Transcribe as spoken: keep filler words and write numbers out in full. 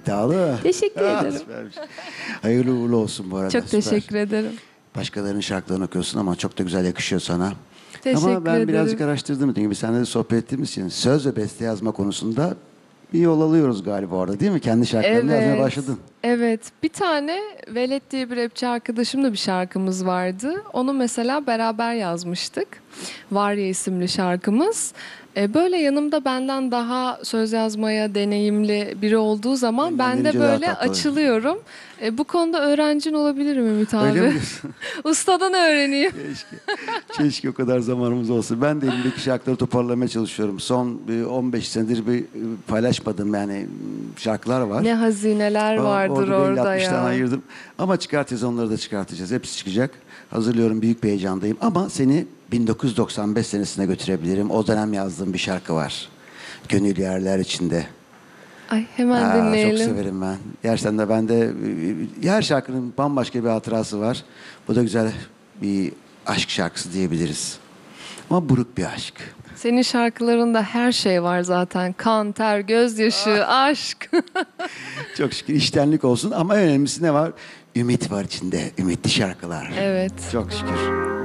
İddialı. Teşekkür Ah, ederim. süpermiş. Hayırlı uğurlu olsun bu arada. Çok süper. teşekkür ederim. Başkalarının şarkılarını okuyorsun ama çok da güzel yakışıyor sana. Teşekkür Ama ben ederim. birazcık araştırdım dediğim gibi. Seninle de sohbet ettiğimiz için söz ve beste yazma konusunda bir yol alıyoruz galiba orada değil mi? Kendi şarkılarını yazmaya başladın. Evet. Bir tane Velet diye bir rapçi arkadaşımla bir şarkımız vardı. Onu mesela beraber yazmıştık. Var ya isimli şarkımız. E, böyle yanımda benden daha söz yazmaya deneyimli biri olduğu zaman ben de Dinlenince daha böyle tatlı. açılıyorum. E, bu konuda öğrencin olabilirim Ümit abi. Öyle mi diyorsun? Ustadan öğreneyim. Keşke. Keşke o kadar zamanımız olsun. Ben de elimdeki şarkıları toparlamaya çalışıyorum. Son bir on beş senedir bir paylaşmadığım yani şarkılar var. Ne hazineler O- vardır orada orada, belli altmış tane ya. ayırdım. Ama çıkartacağız, onları da çıkartacağız. Hepsi çıkacak. Hazırlıyorum, büyük bir heyecandayım. Ama seni bin dokuz yüz doksan beş senesine götürebilirim. O dönem yazdığım bir şarkı var. Gönül yerler içinde. Ay hemen Aa, dinleyelim. çok severim ben. Gerçekten de bende e, her şarkının bambaşka bir hatırası var. Bu da güzel bir aşk şarkısı diyebiliriz. Ama buruk bir aşk. Senin şarkılarında her şey var zaten. Kan, ter, gözyaşı, aşk. Çok şükür içtenlik olsun ama en önemlisi ne var? Ümit var içinde. Ümitli şarkılar. Evet. Çok şükür.